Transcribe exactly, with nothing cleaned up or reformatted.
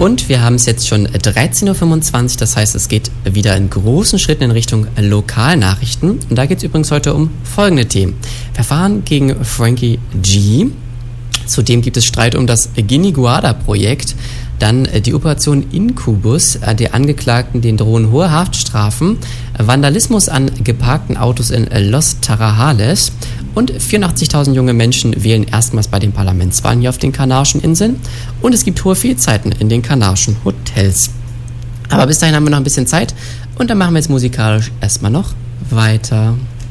Und wir haben es jetzt schon dreizehn Uhr fünfundzwanzig, das heißt, es geht wieder in großen Schritten in Richtung Lokalnachrichten. Und da geht es übrigens heute um folgende Themen. Verfahren gegen Frankie G. Zudem gibt es Streit um das Guinea-Guada-Projekt. Dann die Operation Incubus, die Angeklagten, denen drohen hohe Haftstrafen. Vandalismus an geparkten Autos in Los Tarajales. Und vierundachtzigtausend junge Menschen wählen erstmals bei den Parlamentswahlen hier auf den Kanarischen Inseln. Und es gibt hohe Fehlzeiten in den kanarischen Hotels. Aber bis dahin haben wir noch ein bisschen Zeit. Und dann machen wir jetzt musikalisch erstmal noch weiter.